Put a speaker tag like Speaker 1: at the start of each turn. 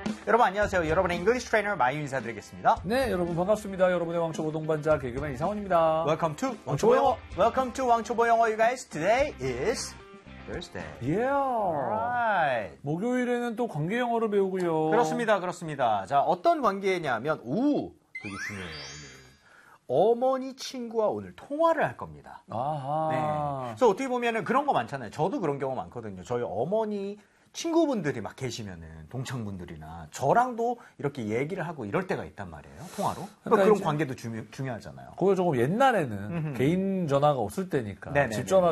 Speaker 1: 여러분 안녕하세요. 여러분의 잉글리시 트레이너 마유 인사드리겠습니다.
Speaker 2: 네, 여러분 반갑습니다. 여러분의 왕초보 동반자 개그맨 이상훈입니다.
Speaker 1: Welcome to 왕초보 영어. Welcome to 왕초보 영어, you guys. Today is Thursday.
Speaker 2: Yeah.
Speaker 1: Alright.
Speaker 2: 목요일에는 또 관계 영어를 배우고요.
Speaker 1: 그렇습니다. 자, 어떤 관계냐면, 되게 중요해요, 오늘. 어머니 친구와 오늘 통화를 할 겁니다.
Speaker 2: 아하.
Speaker 1: 네. 그래서 어떻게 보면은 그런 거 많잖아요. 저도 그런 경우 많거든요. 저희 어머니 친구분들이 막 계시면은 동창분들이나 저랑도 이렇게 얘기를 하고 이럴 때가 있단 말이에요. 통화로. 그러니까 그런 관계도 중요하잖아요.
Speaker 2: 그거 조금 옛날에는 개인 전화가 없을 때니까
Speaker 1: 네네네.
Speaker 2: 집 전화